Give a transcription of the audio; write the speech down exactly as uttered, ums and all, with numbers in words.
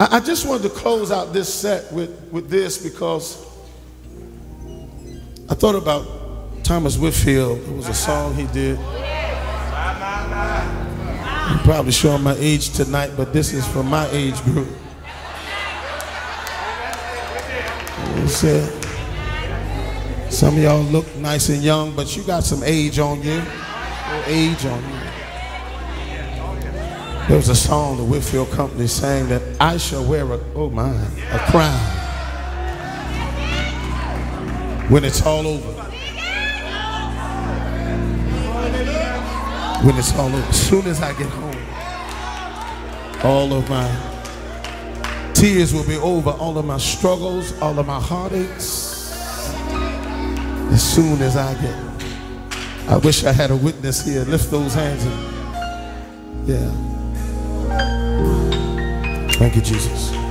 I, I just wanted to close out this set with, with this because I thought about Thomas Whitfield. It was a song he did. I'm probably showing my age tonight, but this is for my age group. He said, some of y'all look nice and young, but you got some age on you. Age on you. There was a song the Whitfield Company sang that I shall wear a, oh my, a crown when it's all over. When it's all over. As soon as I get home, all of my tears will be over, all of my struggles, all of my heartaches. As soon as I get, I wish I had a witness here. Lift those hands and, yeah. Thank you, Jesus.